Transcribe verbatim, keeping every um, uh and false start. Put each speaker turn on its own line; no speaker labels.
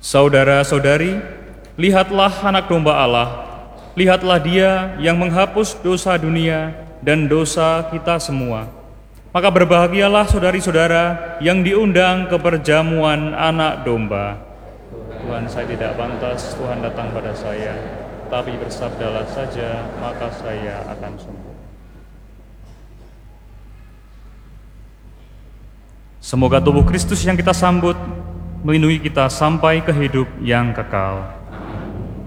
Saudara-saudari, lihatlah anak domba Allah, lihatlah Dia yang menghapus dosa dunia dan dosa kita semua. Maka berbahagialah saudari-saudara yang diundang ke perjamuan anak domba. Tuhan, saya tidak pantas Tuhan datang pada saya, tapi bersabdalah saja, maka saya akan sembuh. Semoga tubuh Kristus yang kita sambut melindungi kita sampai ke hidup yang kekal.